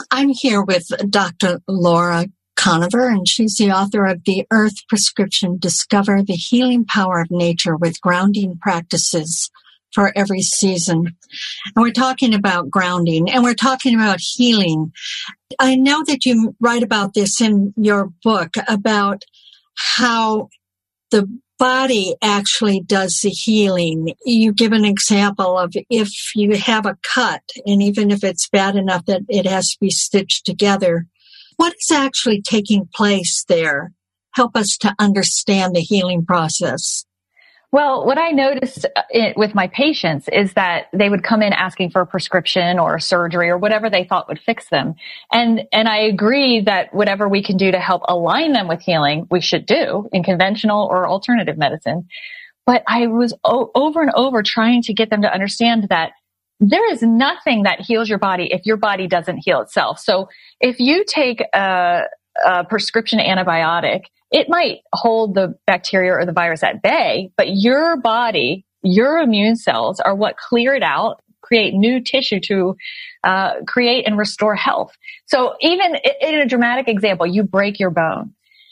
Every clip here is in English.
I'm here with Dr. Laura Conover, and she's the author of The Earth Prescription, Discover the Healing Power of Nature with Grounding Practices for Every Season. And we're talking about grounding, and we're talking about healing. I know that you write about this in your book, about how the body actually does the healing. You give an example of if you have a cut, and even if it's bad enough that it has to be stitched together, what is actually taking place there? Help us to understand the healing process. Well, what I noticed with my patients is that they would come in asking for a prescription or a surgery or whatever they thought would fix them. And I agree that whatever we can do to help align them with healing, we should do in conventional or alternative medicine. But I was over and over trying to get them to understand that there is nothing that heals your body if your body doesn't heal itself. So if you take a prescription antibiotic, it might hold the bacteria or the virus at bay, but your body, your immune cells are what clear it out, create new tissue to create and restore health. So even in a dramatic example, you break your bone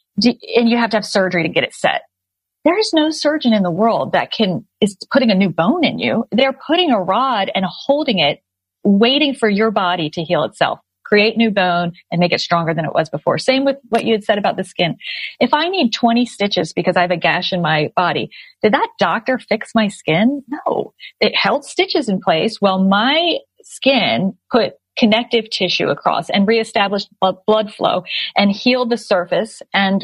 and you have to have surgery to get it set. There is no surgeon in the world that is putting a new bone in you. They're putting a rod and holding it, waiting for your body to heal itself. Create new bone and make it stronger than it was before. Same with what you had said about the skin. If I need 20 stitches because I have a gash in my body, did that doctor fix my skin? No. It held stitches in place while my skin put connective tissue across and reestablished blood flow and healed the surface and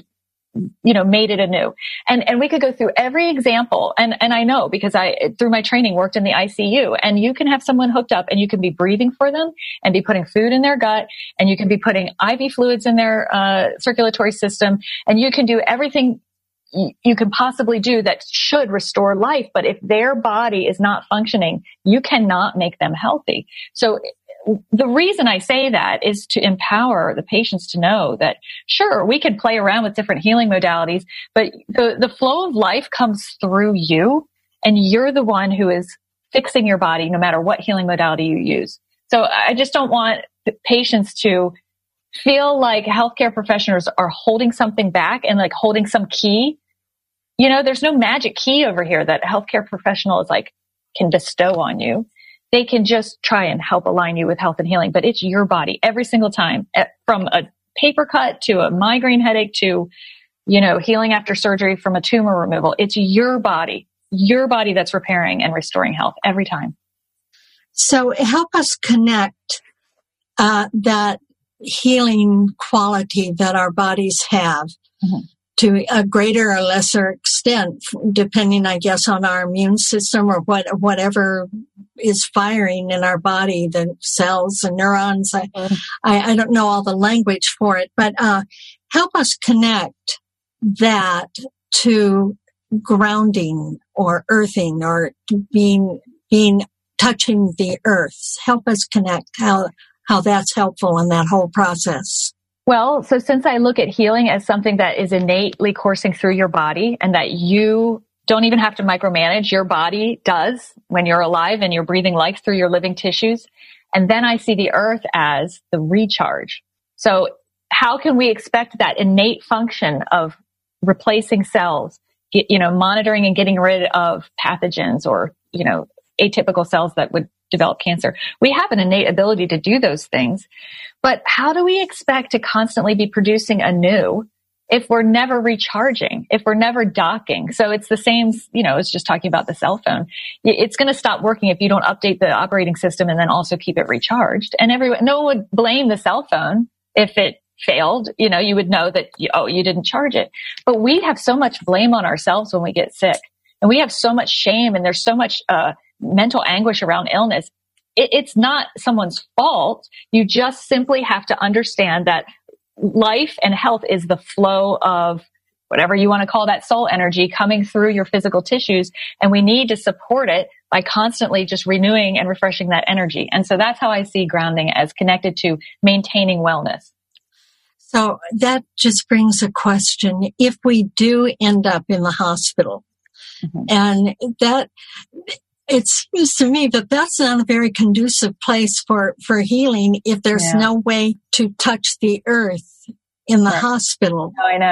made it anew. And we could go through every example. And I know because I, through my training, worked in the ICU, and you can have someone hooked up and you can be breathing for them and be putting food in their gut, and you can be putting IV fluids in their circulatory system, and you can do everything you can possibly do that should restore life. But if their body is not functioning, you cannot make them healthy. So the reason I say that is to empower the patients to know that, sure, we could play around with different healing modalities, but the flow of life comes through you, and you're the one who is fixing your body no matter what healing modality you use. So I just don't want patients to feel like healthcare professionals are holding something back and like holding some key. There's no magic key over here that a healthcare professional is like can bestow on you. They can just try and help align you with health and healing, but it's your body every single time, from a paper cut to a migraine headache to, healing after surgery from a tumor removal. It's your body that's repairing and restoring health every time. So help us connect that healing quality that our bodies have to a greater or lesser extent, depending, I guess, on our immune system or whatever is firing in our body, the cells and neurons. I don't know all the language for it, but help us connect that to grounding or earthing or being touching the earth. Help us connect how that's helpful in that whole process. Well, so since I look at healing as something that is innately coursing through your body and that you don't even have to micromanage, your body does when you're alive and you're breathing life through your living tissues. And then I see the earth as the recharge. So how can we expect that innate function of replacing cells, monitoring and getting rid of pathogens or, atypical cells that would develop cancer? We have an innate ability to do those things. But how do we expect to constantly be producing anew if we're never recharging, if we're never docking? So it's the same, it's just talking about the cell phone. It's going to stop working if you don't update the operating system and then also keep it recharged. And no one would blame the cell phone if it failed. You would know that, you didn't charge it. But we have so much blame on ourselves when we get sick. And we have so much shame, and there's so much mental anguish around illness. It's not someone's fault. You just simply have to understand that life and health is the flow of whatever you want to call that soul energy coming through your physical tissues. And we need to support it by constantly just renewing and refreshing that energy. And so that's how I see grounding as connected to maintaining wellness. So that just brings a question. If we do end up in the hospital, and that it seems to me that that's not a very conducive place for healing if there's no way to touch the earth in the hospital. No, I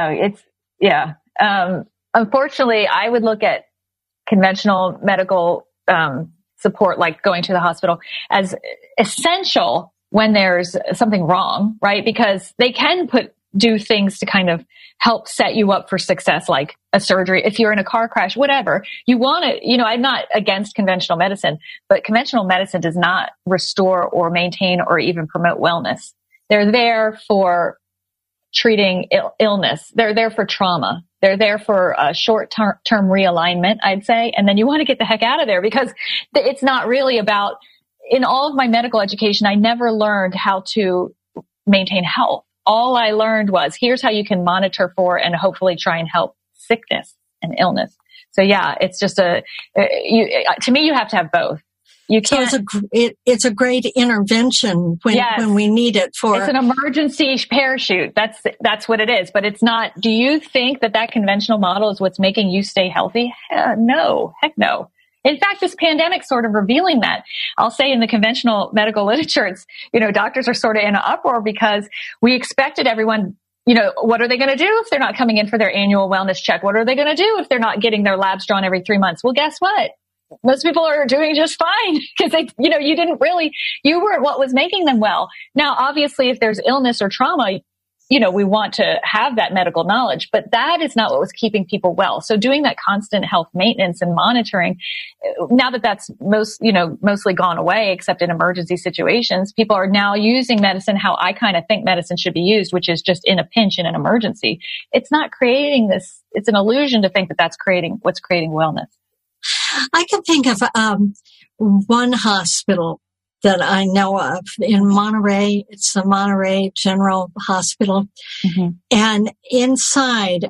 know. Unfortunately, I would look at conventional medical support, like going to the hospital, as essential when there's something wrong, right? Because they can do things to kind of help set you up for success, like a surgery. If you're in a car crash, whatever, you want to, I'm not against conventional medicine, but conventional medicine does not restore or maintain or even promote wellness. They're there for treating illness. They're there for trauma. They're there for a short-term realignment, I'd say. And then you want to get the heck out of there, because it's not really about, in all of my medical education, I never learned how to maintain health. All I learned was, here's how you can monitor for and hopefully try and help sickness and illness. So yeah, it's just to me, you have to have both. You can't. So it's a great intervention when we need it for. It's an emergency parachute. That's what it is. But it's not. Do you think that conventional model is what's making you stay healthy? No, heck no. In fact, this pandemic sort of revealing that. I'll say in the conventional medical literature, it's, doctors are sort of in an uproar because we expected everyone, what are they going to do if they're not coming in for their annual wellness check? What are they going to do if they're not getting their labs drawn every 3 months? Well, guess what? Most people are doing just fine because you weren't what was making them well. Now, obviously, if there's illness or trauma, we want to have that medical knowledge, but that is not what was keeping people well. So doing that constant health maintenance and monitoring, now that that's mostly gone away, except in emergency situations, people are now using medicine how I kind of think medicine should be used, which is just in a pinch, in an emergency. It's not creating this. It's an illusion to think that that's what's creating wellness. I can think of one hospital that I know of in Monterey. It's the Monterey General Hospital. Mm-hmm. And inside,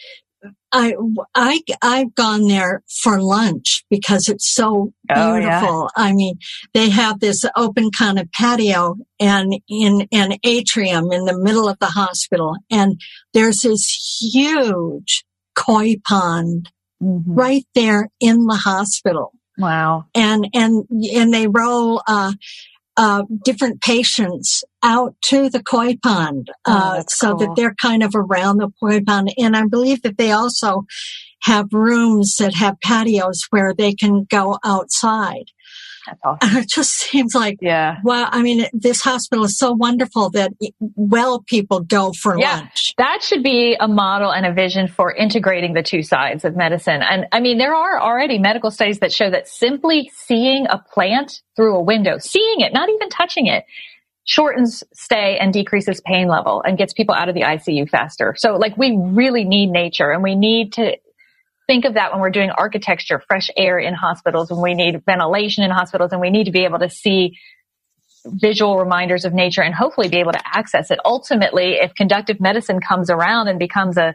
I've gone there for lunch because it's so beautiful. Yeah. I mean, they have this open kind of patio and in an atrium in the middle of the hospital. And there's this huge koi pond right there in the hospital. Wow. And they roll, different patients out to the koi pond, so that they're kind of around the koi pond. And I believe that they also have rooms that have patios where they can go outside. That's awesome. And it just seems like, wow, I mean, this hospital is so wonderful that people go for lunch. That should be a model and a vision for integrating the two sides of medicine. And I mean, there are already medical studies that show that simply seeing a plant through a window, seeing it, not even touching it, shortens stay and decreases pain level and gets people out of the ICU faster. So we really need nature, and we need to think of that when we're doing architecture, fresh air in hospitals, when we need ventilation in hospitals, and we need to be able to see visual reminders of nature and hopefully be able to access it. Ultimately, if conductive medicine comes around and becomes a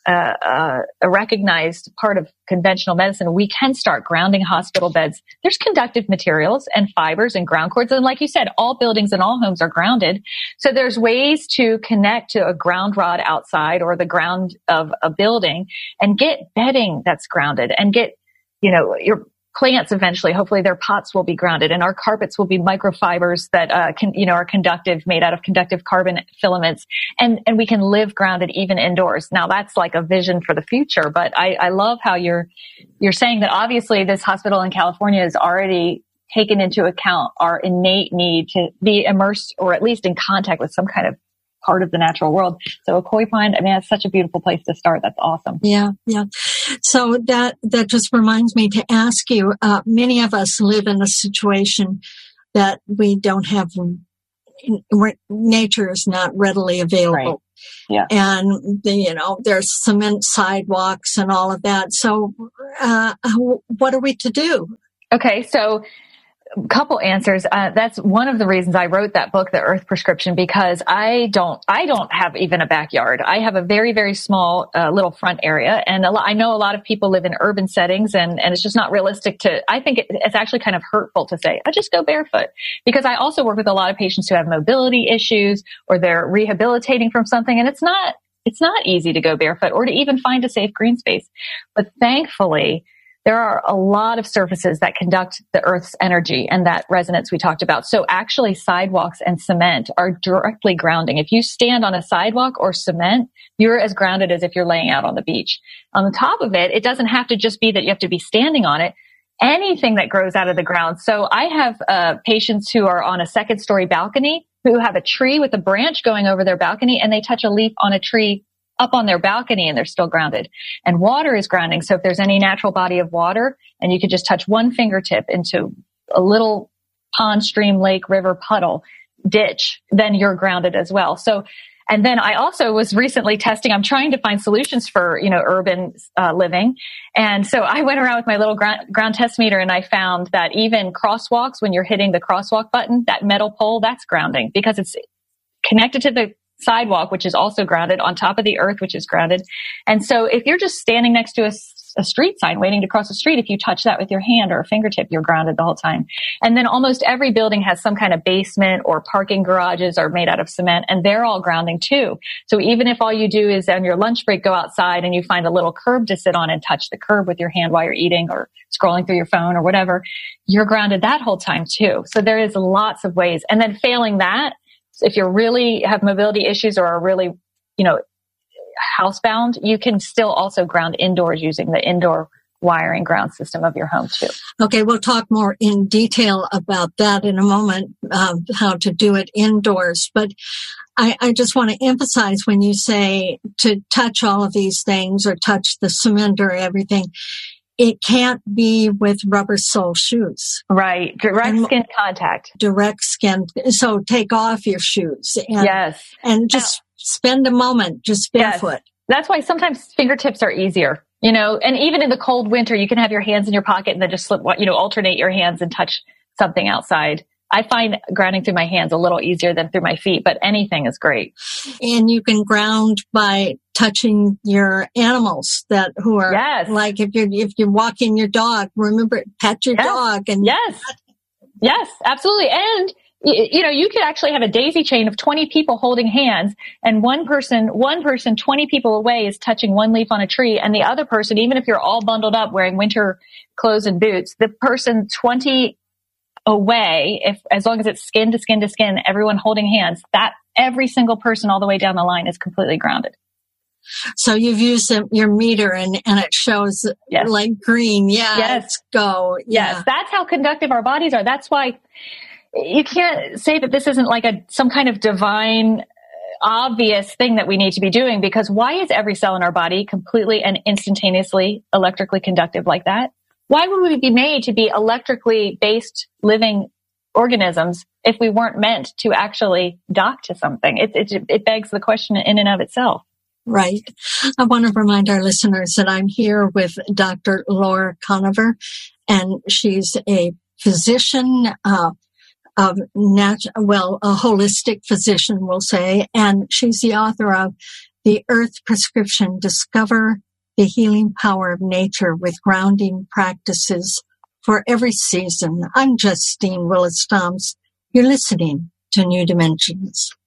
recognized part of conventional medicine, we can start grounding hospital beds. There's conductive materials and fibers and ground cords. And like you said, all buildings and all homes are grounded. So there's ways to connect to a ground rod outside or the ground of a building and get bedding that's grounded and get, your plants eventually, hopefully their pots will be grounded, and our carpets will be microfibers that are conductive, made out of conductive carbon filaments, and we can live grounded even indoors. Now that's like a vision for the future, but I love how you're saying that obviously this hospital in California has already taken into account our innate need to be immersed or at least in contact with some kind of part of the natural world. So a koi pond, I mean, that's such a beautiful place to start. That's awesome. Yeah. So that just reminds me to ask you, many of us live in a situation that we don't have, nature is not readily available. Right. Yeah. And there's cement sidewalks and all of that. So, what are we to do? Okay. So, couple answers. That's one of the reasons I wrote that book, The Earth Prescription, because I don't have even a backyard. I have a very, very small little front area. And I know a lot of people live in urban settings, and it's just not realistic I think it's actually kind of hurtful to say, I just go barefoot, because I also work with a lot of patients who have mobility issues or they're rehabilitating from something. And it's not easy to go barefoot or to even find a safe green space. But thankfully, there are a lot of surfaces that conduct the Earth's energy and that resonance we talked about. So actually sidewalks and cement are directly grounding. If you stand on a sidewalk or cement, you're as grounded as if you're laying out on the beach. On the top of it, it doesn't have to just be that you have to be standing on it. Anything that grows out of the ground. So I have patients who are on a second-story balcony who have a tree with a branch going over their balcony, and they touch a leaf on a tree up on their balcony and they're still grounded. And water is grounding. So if there's any natural body of water and you could just touch one fingertip into a little pond, stream, lake, river, puddle, ditch, then you're grounded as well. So, and then I also was recently testing, I'm trying to find solutions for, urban living. And so I went around with my little ground test meter and I found that even crosswalks, when you're hitting the crosswalk button, that metal pole, that's grounding because it's connected to the sidewalk, which is also grounded, on top of the earth, which is grounded. And so if you're just standing next to a street sign waiting to cross the street, if you touch that with your hand or a fingertip, you're grounded the whole time. And then almost every building has some kind of basement or parking garages are made out of cement, and they're all grounding too. So even if all you do is on your lunch break go outside and you find a little curb to sit on and touch the curb with your hand while you're eating or scrolling through your phone or whatever, you're grounded that whole time too. So there is lots of ways. And then failing that, if you really have mobility issues or are really, housebound, you can still also ground indoors using the indoor wiring ground system of your home too. Okay, we'll talk more in detail about that in a moment, how to do it indoors. But I just want to emphasize when you say to touch all of these things or touch the cement or everything, it can't be with rubber sole shoes. Right. Direct skin contact. Direct skin. So take off your shoes. And, yes. And just spend a moment just barefoot. Yes. That's why sometimes fingertips are easier, and even in the cold winter, you can have your hands in your pocket and then just slip, alternate your hands and touch something outside. I find grounding through my hands a little easier than through my feet, but anything is great. And you can ground by touching your animals who are like if you're walking your dog, remember pet your dog and yes, absolutely. And you could actually have a daisy chain of 20 people holding hands, and one person 20 people away is touching one leaf on a tree, and the other person, even if you're all bundled up wearing winter clothes and boots, the person 20 away, as long as it's skin to skin to skin, everyone holding hands, that every single person all the way down the line is completely grounded. So you've used your meter and it shows like green. Let's go. Yes, that's how conductive our bodies are. That's why you can't say that this isn't like some kind of divine, obvious thing that we need to be doing, because why is every cell in our body completely and instantaneously electrically conductive like that? Why would we be made to be electrically based living organisms if we weren't meant to actually dock to something? It begs the question in and of itself. Right. I want to remind our listeners that I'm here with Dr. Laura Conover, and she's a physician, a holistic physician, we'll say, and she's the author of The Earth Prescription, Discover the Healing Power of Nature with Grounding Practices for Every Season. I'm Justine Willis-Toms. You're listening to New Dimensions.